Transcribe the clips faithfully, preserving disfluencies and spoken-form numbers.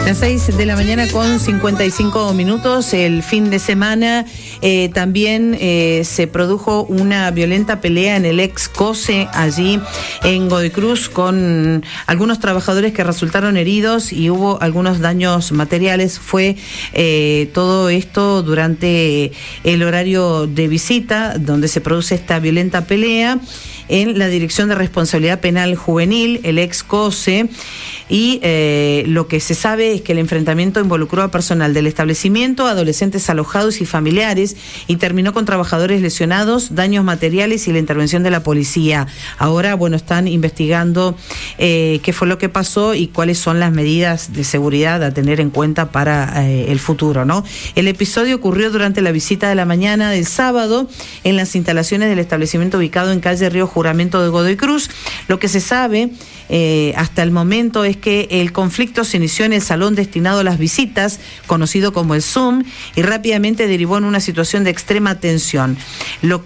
Las seis de la mañana con cincuenta y cinco minutos. El fin de semana eh, también eh, se produjo una violenta pelea en el ex COSE allí en Godoy Cruz con algunos trabajadores que resultaron heridos y hubo algunos daños materiales. Fue eh, todo esto durante el horario de visita donde se produce esta violenta pelea en la Dirección de Responsabilidad Penal Juvenil, el ex COSE, y eh, lo que se sabe es que el enfrentamiento involucró a personal del establecimiento, adolescentes alojados y familiares, y terminó con trabajadores lesionados, daños materiales y la intervención de la policía. Ahora, bueno, están investigando eh, qué fue lo que pasó y cuáles son las medidas de seguridad a tener en cuenta para eh, el futuro, ¿no? El episodio ocurrió durante la visita de la mañana del sábado en las instalaciones del establecimiento ubicado en calle Río Juramento de Godoy Cruz. Lo que se sabe eh, hasta el momento es que el conflicto se inició en el salón destinado a las visitas, conocido como el Zoom, y rápidamente derivó en una situación de extrema tensión. Lo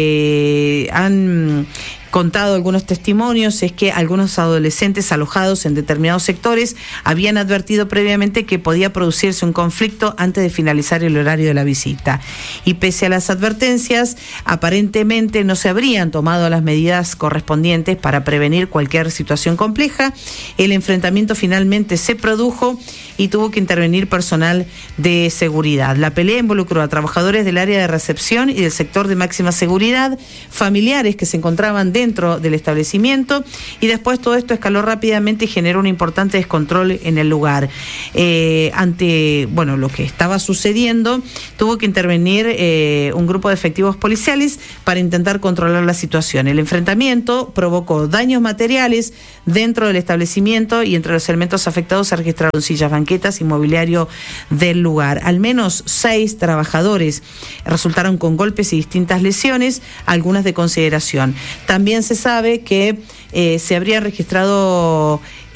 que han contado algunos testimonios es que algunos adolescentes alojados en determinados sectores habían advertido previamente que podía producirse un conflicto antes de finalizar el horario de la visita. Y pese a las advertencias, aparentemente no se habrían tomado las medidas correspondientes para prevenir cualquier situación compleja. El enfrentamiento finalmente se produjo y tuvo que intervenir personal de seguridad. La pelea involucró a trabajadores del área de recepción y del sector de máxima seguridad, familiares que se encontraban dentro dentro del establecimiento, y después todo esto escaló rápidamente y generó un importante descontrol en el lugar. Eh, ante, bueno, lo que estaba sucediendo, tuvo que intervenir eh, un grupo de efectivos policiales para intentar controlar la situación. El enfrentamiento provocó daños materiales dentro del establecimiento y entre los elementos afectados se registraron sillas, banquetas y mobiliario del lugar. Al menos seis trabajadores resultaron con golpes y distintas lesiones, algunas de consideración. También se sabe que eh, se habría registrado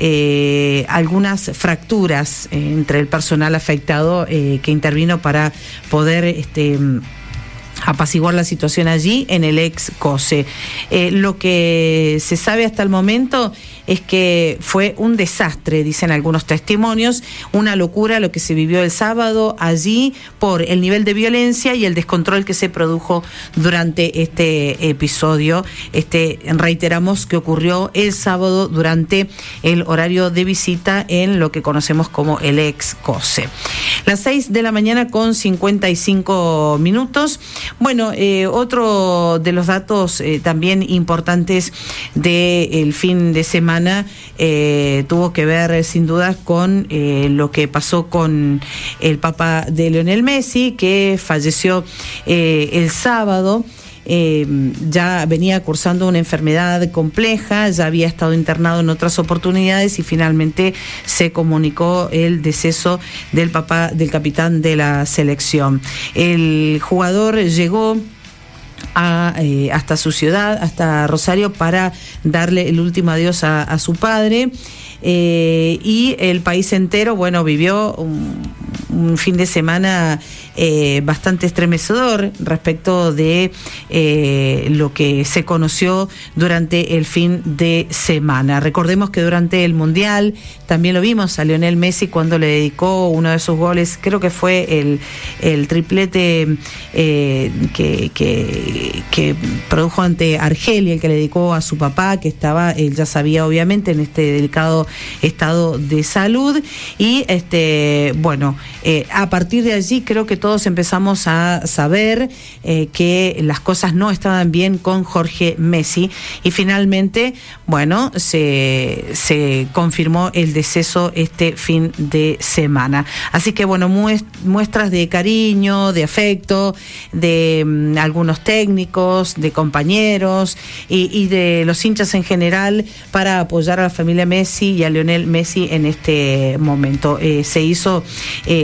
eh, algunas fracturas eh, entre el personal afectado eh, que intervino para poder este, apaciguar la situación allí en el ex COSE. Eh, lo que se sabe hasta el momento es que fue un desastre, dicen algunos testimonios, una locura lo que se vivió el sábado allí por el nivel de violencia y el descontrol que se produjo durante este episodio. Este, reiteramos que ocurrió el sábado durante el horario de visita en lo que conocemos como el ex COSE. Las seis de la mañana con cincuenta y cinco minutos. Bueno, eh, otro de los datos eh, también importantes del fin de semana Eh, tuvo que ver eh, sin duda con eh, lo que pasó con el papá de Lionel Messi, que falleció eh, el sábado. Eh, ya venía cursando una enfermedad compleja, ya había estado internado en otras oportunidades y finalmente se comunicó el deceso del papá del capitán de la selección. El jugador llegó A, eh, hasta su ciudad, hasta Rosario, para darle el último adiós a, a su padre, eh, y el país entero, bueno, vivió un, un fin de semana eh, bastante estremecedor respecto de eh, lo que se conoció durante el fin de semana. Recordemos que durante el Mundial también lo vimos a Lionel Messi cuando le dedicó uno de sus goles, creo que fue el, el triplete eh, que, que, que produjo ante Argelia, el que le dedicó a su papá, que estaba, él ya sabía obviamente en este delicado estado de salud, y este bueno, eh, a partir de allí creo que todos empezamos a saber eh, que las cosas no estaban bien con Jorge Messi, y finalmente, bueno, se, se confirmó el deceso este fin de semana. Así que bueno, muestras de cariño, de afecto, de um, algunos técnicos, de compañeros y, y de los hinchas en general para apoyar a la familia Messi y a Lionel Messi en este momento. Eh, se hizo eh,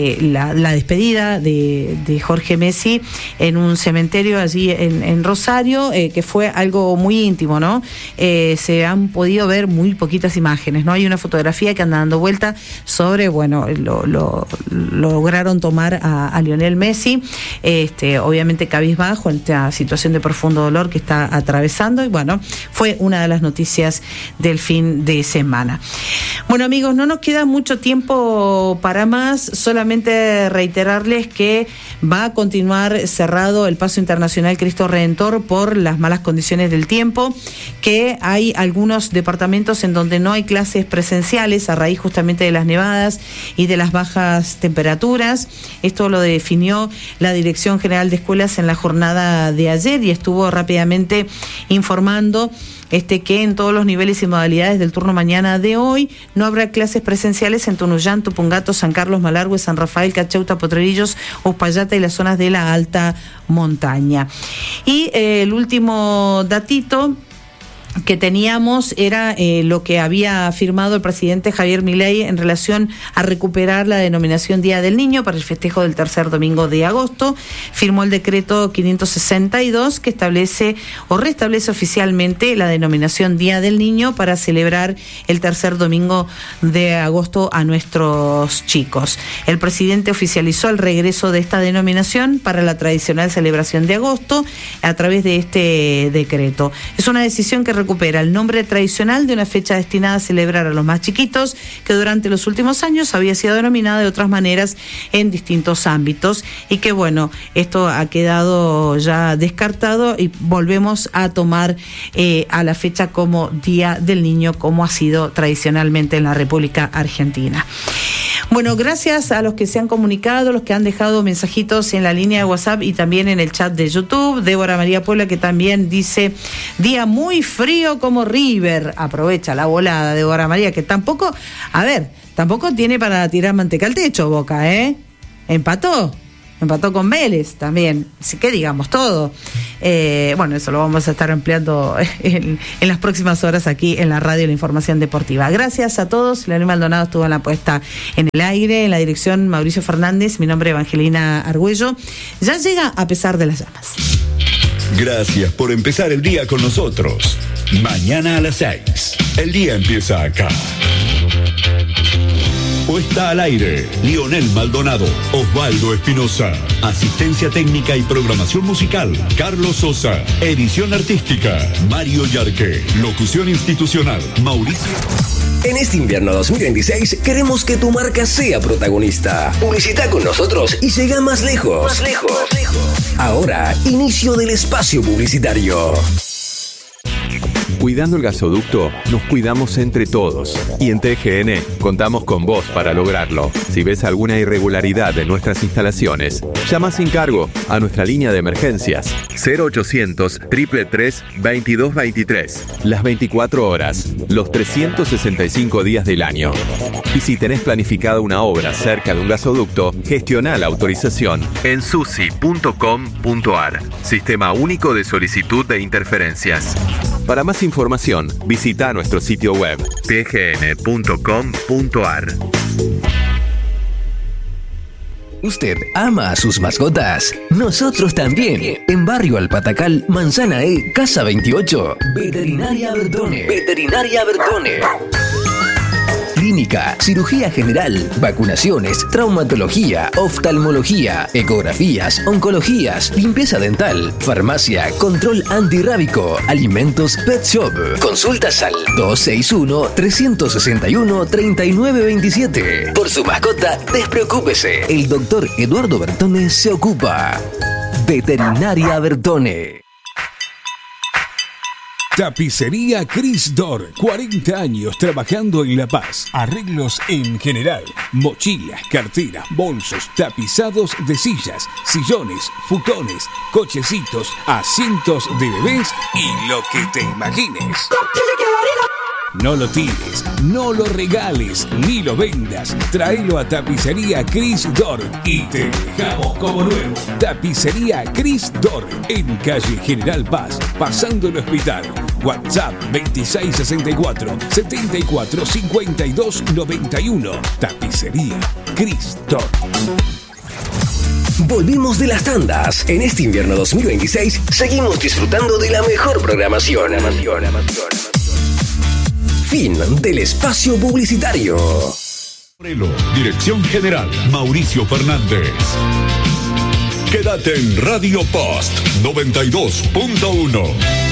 eh, la, la despedida de, de Jorge Messi en un cementerio allí en, en Rosario, eh, que fue algo muy íntimo, ¿no? Eh, se han podido ver muy poquitas imágenes, ¿no? Hay una fotografía que anda dando vuelta sobre, bueno, lo, lo, lo lograron tomar a, a Lionel Messi, este, obviamente cabizbajo en esta situación de profundo dolor que está atravesando, y bueno, fue una de las noticias del fin de semana. Bueno, amigos, no nos queda mucho tiempo para más, solamente reiterarles que va a continuar cerrado el Paso Internacional Cristo Redentor por las malas condiciones del tiempo, que hay algunos departamentos en donde no hay clases presenciales a raíz justamente de las nevadas y de las bajas temperaturas. Esto lo definió la Dirección General de Escuelas en la jornada de ayer y estuvo rápidamente informando Este, que en todos los niveles y modalidades del turno mañana de hoy no habrá clases presenciales en Tunuyán, Tupungato, San Carlos, Malargüe, San Rafael, Cacheuta, Potrerillos, Uspallata y las zonas de la alta montaña. Y eh, el último datito que teníamos era eh, lo que había afirmado el presidente Javier Milei en relación a recuperar la denominación Día del Niño para el festejo del tercer domingo de agosto. Firmó el decreto quinientos sesenta y dos que establece o restablece oficialmente la denominación Día del Niño para celebrar el tercer domingo de agosto a nuestros chicos. El presidente oficializó el regreso de esta denominación para la tradicional celebración de agosto a través de este decreto. Es una decisión que recupera el nombre tradicional de una fecha destinada a celebrar a los más chiquitos, que durante los últimos años había sido denominada de otras maneras en distintos ámbitos, y que bueno, esto ha quedado ya descartado y volvemos a tomar eh, a la fecha como Día del Niño, como ha sido tradicionalmente en la República Argentina. Bueno, gracias a los que se han comunicado, los que han dejado mensajitos en la línea de WhatsApp y también en el chat de YouTube. Débora María Puebla, que también dice, día muy frío como River. Aprovecha la volada, Débora María, que tampoco, a ver, tampoco tiene para tirar manteca al techo Boca, ¿eh? Empató. Empató con Vélez también, así que digamos todo. Eh, bueno, eso lo vamos a estar empleando en, en las próximas horas aquí en la radio, la información deportiva. Gracias a todos. Leonel Maldonado estuvo en la puesta en el aire, en la dirección Mauricio Fernández, mi nombre es Evangelina Argüello. Ya llega A Pesar de las Llamas. Gracias por empezar el día con nosotros. Mañana a las seis, el día empieza acá. Puesta al aire, Leonel Maldonado, Osvaldo Espinosa. Asistencia técnica y programación musical, Carlos Sosa. Edición artística, Mario Yarque. Locución institucional, Mauricio. En este invierno dos mil veintiséis queremos que tu marca sea protagonista. Publicita con nosotros y llega más lejos. Más lejos. Más lejos. Ahora, inicio del espacio publicitario. Cuidando el gasoducto, nos cuidamos entre todos. Y en T G N contamos con vos para lograrlo. Si ves alguna irregularidad en nuestras instalaciones, llama sin cargo a nuestra línea de emergencias cero ochocientos, tres tres tres, veintidós veintitrés. Las veinticuatro horas, los trescientos sesenta y cinco días del año. Y si tenés planificada una obra cerca de un gasoducto, gestiona la autorización en susi punto com punto ar. Sistema Único de Solicitud de Interferencias. Para más información, visita nuestro sitio web t g n punto com punto ar. ¿Usted ama a sus mascotas? Nosotros también. En Barrio Alpatacal, Manzana E, Casa veintiocho. Veterinaria Bertone. Veterinaria Bertone. Clínica, cirugía general, vacunaciones, traumatología, oftalmología, ecografías, oncologías, limpieza dental, farmacia, control antirrábico, alimentos, pet shop. Consultas al dos seis uno, tres seis uno, tres nueve dos siete. Por su mascota, despreocúpese. El doctor Eduardo Bertone se ocupa. Veterinaria Bertone. Tapicería Cris Dor, cuarenta años trabajando en La Paz. Arreglos en general, mochilas, carteras, bolsos, tapizados de sillas, sillones, futones, cochecitos, asientos de bebés y lo que te imagines. No lo tires, no lo regales, ni lo vendas. Tráelo a Tapicería Cris Dor y te dejamos como nuevo. Tapicería Cris Dor, en calle General Paz, pasando el hospital. WhatsApp veintiséis sesenta y cuatro, setenta y cuatro, cincuenta y dos noventa y uno. Tapicería Cristor. Volvimos de las tandas. En este invierno dos mil veintiséis seguimos disfrutando de la mejor programación. Fin del espacio publicitario. Dirección General Mauricio Fernández. Quédate en Radio Post noventa y dos punto uno.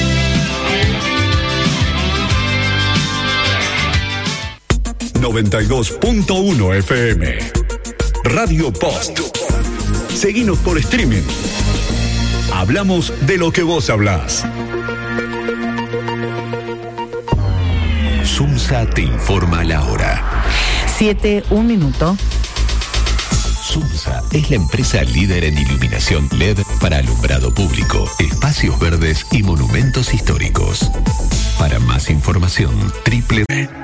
noventa y dos punto uno F M. Radio Post. Seguinos por streaming. Hablamos de lo que vos hablás. Sumsa te informa la hora. Siete, un minuto. Sumsa es la empresa líder en iluminación L E D para alumbrado público, espacios verdes y monumentos históricos. Para más información, triple